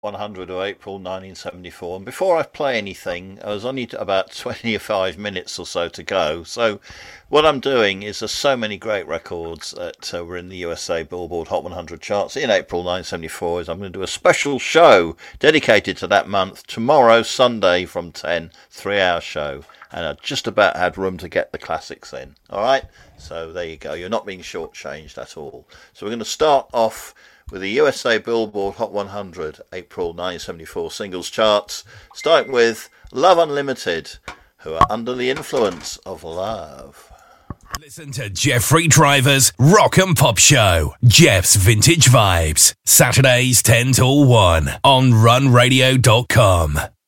100 of April 1974. And before I play anything, I was only about 25 minutes or so to go. So what I'm doing is there's so many great records that were in the USA Billboard Hot 100 charts in April 1974 is I'm going to do a special show dedicated to that month tomorrow, Sunday from 10, 3-hour show. And I just about had room to get the classics in. All right? So there you go. You're not being shortchanged at all. So we're going to start off with the USA Billboard Hot 100 April 1974 singles charts, starting with Love Unlimited, who are under the influence of love. Listen to Jeffrey Driver's Rock and Pop Show, Jeff's Vintage Vibes, Saturdays 10 till 1 on runradio.com.